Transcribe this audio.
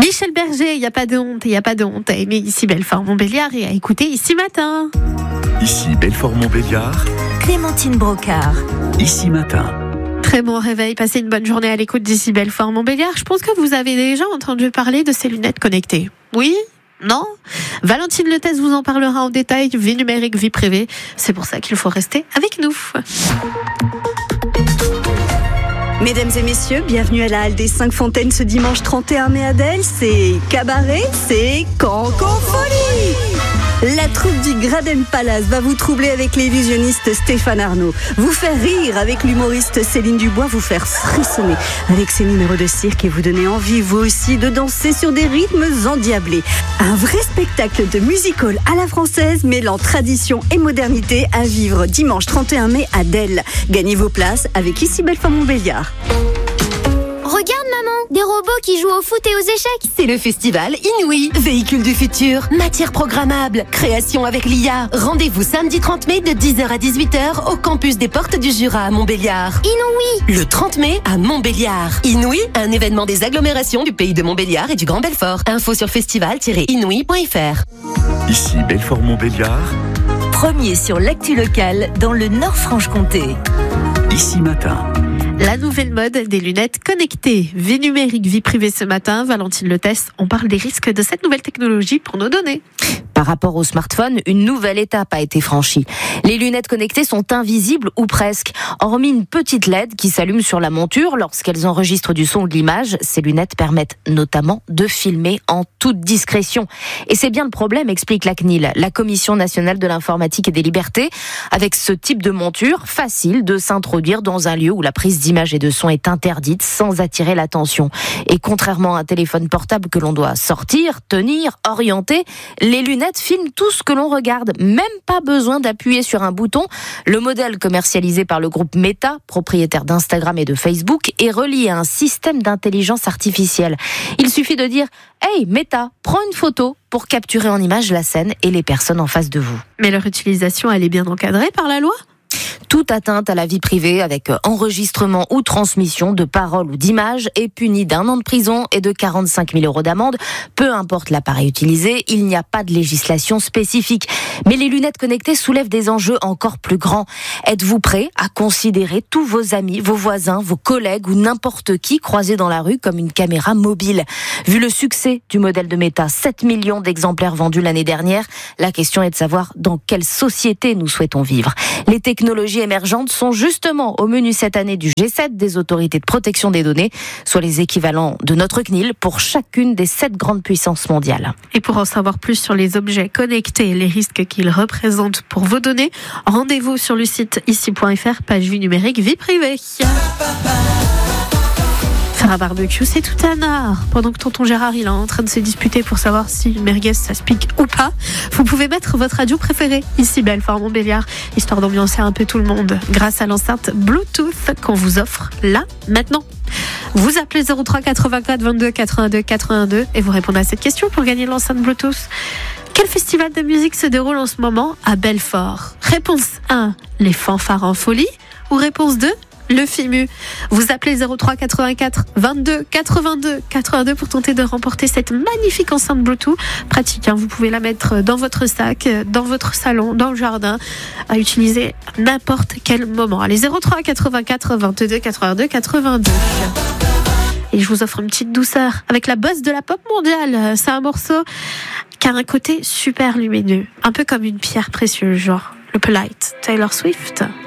Michel Berger, il n'y a pas de honte, à aimer Ici Belfort-Montbéliard et à écouter Ici Matin. Ici Belfort-Montbéliard, Clémentine Brocard. Ici Matin. Très bon réveil, passez une bonne journée à l'écoute d'Ici Belfort-Montbéliard. Je pense que vous avez déjà entendu parler de ces lunettes connectées. Oui ? Non ? Valentine Letès vous en parlera en détail. Vie numérique, vie privée. C'est pour ça qu'il faut rester avec nous. Mesdames et messieurs, bienvenue à la Halle des 5 Fontaines ce dimanche 31 mai à Delle. C'est cabaret, c'est Cancan Folie. La troupe du Graden Palace va vous troubler avec l'illusionniste Stéphane Arnaud, vous faire rire avec l'humoriste Céline Dubois, vous faire frissonner avec ses numéros de cirque et vous donner envie vous aussi de danser sur des rythmes endiablés. Un vrai spectacle de music-hall à la française mêlant tradition et modernité à vivre dimanche 31 mai à Delle. Gagnez vos places avec Ici Belfort-Montbéliard. Regarde maman, des robots qui jouent au foot et aux échecs. C'est le festival Inouï, véhicule du futur, matière programmable, création avec l'IA. Rendez-vous samedi 30 mai de 10h à 18h au campus des Portes du Jura à Montbéliard. Inouï. Le 30 mai à Montbéliard. Inouï, un événement des agglomérations du pays de Montbéliard et du Grand Belfort. Info sur festival-inouï.fr. Ici Belfort-Montbéliard, Premier sur l'actu locale dans le Nord-Franche-Comté. Ici Matin. La nouvelle mode des lunettes connectées. Vie numérique, vie privée ce matin. Valentine Letès, on parle des risques de cette nouvelle technologie pour nos données. Par rapport au smartphone, une nouvelle étape a été franchie. Les lunettes connectées sont invisibles ou presque. Hormis une petite LED qui s'allume sur la monture lorsqu'elles enregistrent du son ou de l'image, ces lunettes permettent notamment de filmer en toute discrétion. Et c'est bien le problème, explique la CNIL, la Commission nationale de l'informatique et des libertés. Avec ce type de monture, facile de s'introduire dans un lieu où la prise d'image et de son est interdite sans attirer l'attention. Et contrairement à un téléphone portable que l'on doit sortir, tenir, orienter, les lunettes filment tout ce que l'on regarde, même pas besoin d'appuyer sur un bouton. Le modèle commercialisé par le groupe Meta, propriétaire d'Instagram et de Facebook, est relié à un système d'intelligence artificielle. Il suffit de dire « Hey Meta, prends une photo » pour capturer en image la scène et les personnes en face de vous. Mais leur utilisation, elle est bien encadrée par la loi ? Toute atteinte à la vie privée avec enregistrement ou transmission de paroles ou d'images est punie d'1 an de prison et de 45 000 € d'amende. Peu importe l'appareil utilisé, il n'y a pas de législation spécifique. Mais les lunettes connectées soulèvent des enjeux encore plus grands. Êtes-vous prêt à considérer tous vos amis, vos voisins, vos collègues ou n'importe qui croisé dans la rue comme une caméra mobile ? Vu le succès du modèle de Meta, 7 millions d'exemplaires vendus l'année dernière, la question est de savoir dans quelle société nous souhaitons vivre. Les technologies émergentes sont justement au menu cette année du G7 des autorités de protection des données, soit les équivalents de notre CNIL pour chacune des 7 grandes puissances mondiales. Et pour en savoir plus sur les objets connectés et les risques qu'ils représentent pour vos données, rendez-vous sur le site ici.fr, page vie numérique, vie privée. Faire un barbecue, c'est tout un art. Pendant que tonton Gérard il est en train de se disputer pour savoir si une merguez ça se pique ou pas, vous pouvez mettre votre radio préférée, Ici Belfort-Montbéliard, histoire d'ambiancer un peu tout le monde, grâce à l'enceinte Bluetooth qu'on vous offre là, maintenant. Vous appelez 03 84 22 82 82 et vous répondez à cette question pour gagner l'enceinte Bluetooth. Quel festival de musique se déroule en ce moment à Belfort ? Réponse 1, les fanfares en folie, ou réponse 2, le FIMU. Vous appelez 03 84 22 82 82 pour tenter de remporter cette magnifique enceinte Bluetooth. Pratique, hein, vous pouvez la mettre dans votre sac, dans votre salon, dans le jardin, à utiliser à n'importe quel moment. Allez, 03 84 22 82 82. Et je vous offre une petite douceur avec la bosse de la pop mondiale. C'est un morceau qui a un côté super lumineux, un peu comme une pierre précieuse, genre le Polite, Taylor Swift.